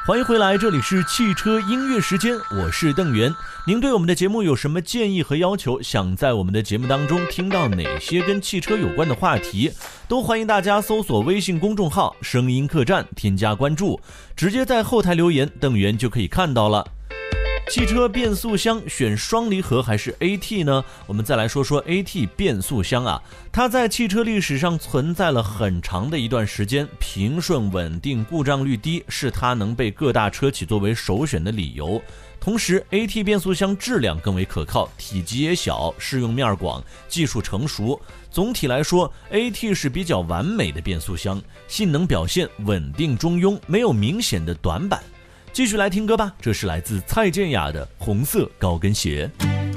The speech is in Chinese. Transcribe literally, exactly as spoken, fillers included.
欢迎回来，这里是汽车音乐时间，我是邓源。您对我们的节目有什么建议和要求？想在我们的节目当中听到哪些跟汽车有关的话题？都欢迎大家搜索微信公众号声音客栈，添加关注，直接在后台留言，邓源就可以看到了。汽车变速箱选双离合还是 A T 呢？我们再来说说 A T 变速箱啊，它在汽车历史上存在了很长的一段时间，平顺稳定，故障率低，是它能被各大车企作为首选的理由。同时 A T 变速箱质量更为可靠，体积也小，适用面广，技术成熟。总体来说 A T 是比较完美的变速箱，性能表现稳定中庸，没有明显的短板。继续来听歌吧，这是来自蔡健雅的《红色高跟鞋》。